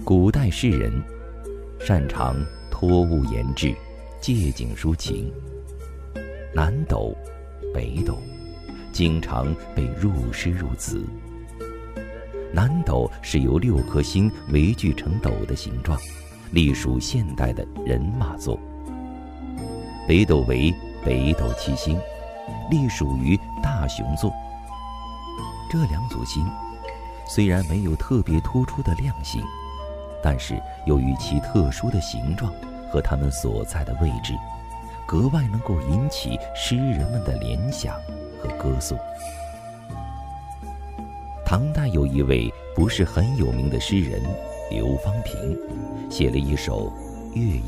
古代诗人，擅长托物言志，借景抒情。南斗、北斗经常被入诗入词。南斗是由6颗星围聚成斗的形状，隶属现代的人马座。北斗为北斗七星，隶属于大熊座。这2组星虽然没有特别突出的亮性，但是由于其特殊的形状和它们所在的位置，格外能够引起诗人们的联想和歌颂。唐代有一位不是很有名的诗人刘方平，写了一首《月